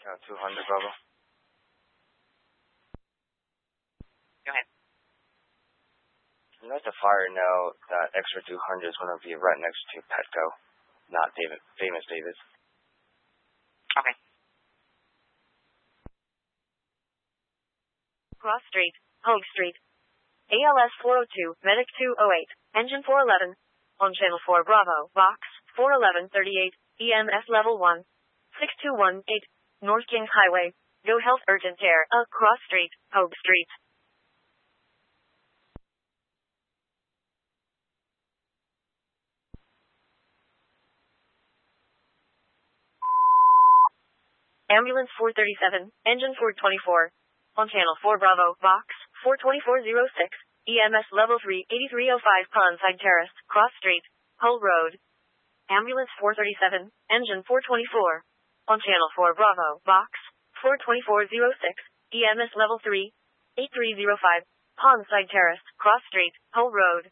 200, Bravo. Go ahead. Let the fire know that extra 200 is going to be right next to Petco, not Famous David's. Okay. Cross Street, Hogue Street. ALS 402, Medic 208, Engine 411. On Channel 4 Bravo, Box 41138, EMS Level 1. 6218, North Kings Highway. Go Health Urgent Care, Cross Street, Hogue Street. Ambulance 437, Engine 424. On Channel 4 Bravo, Box 42406, EMS Level 3, 8305 Ponside Terrace, Cross Street, Hull Road. Ambulance 437, Engine 424. On Channel 4 Bravo, Box 42406, EMS Level 3, 8305 Ponside Terrace, Cross Street, Hull Road.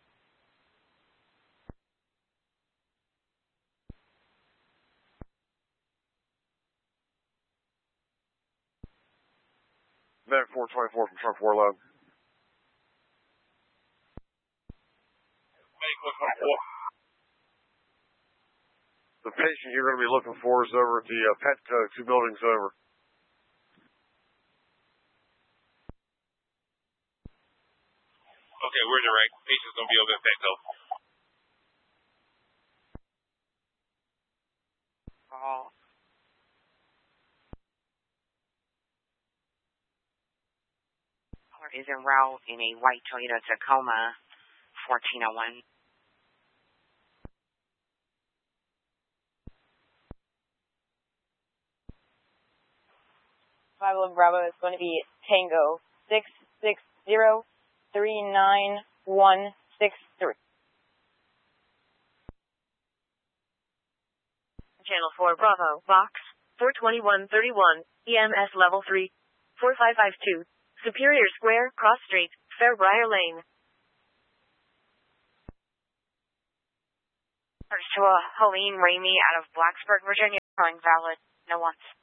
Medic 424 from Truck 4 Low. Medic 424. The patient you're going to be looking for is over at the Petco, 2 buildings over. Okay, we're direct. Patient's going to be over at Petco. Caller is en route in a white Toyota Tacoma, 1401. Bravo is going to be Tango 660-39163. Channel 4 Bravo, Box 42131, EMS Level 3, 4552, Superior Square, Cross Street, Fairbriar Lane. First to a Helene Ramey out of Blacksburg, Virginia, calling valid, no wants.